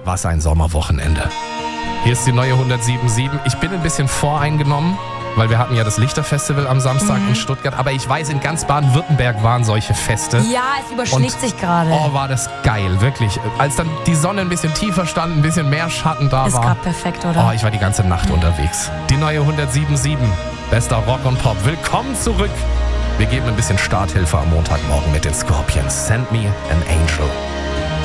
Was ein Sommerwochenende. Hier ist die neue 107.7. Ich bin ein bisschen voreingenommen, weil wir hatten ja das Lichterfestival am Samstag in Stuttgart. Aber ich weiß, in ganz Baden-Württemberg waren solche Feste. Ja, es überschlägt sich gerade. Oh, war das geil, wirklich. Als dann die Sonne ein bisschen tiefer stand, ein bisschen mehr Schatten da Ist war. gerade perfekt, oder? Oh, ich war die ganze Nacht unterwegs. Die neue 107.7. Bester Rock und Pop. Willkommen zurück. Wir geben ein bisschen Starthilfe am Montagmorgen mit den Scorpions. Send me an angel.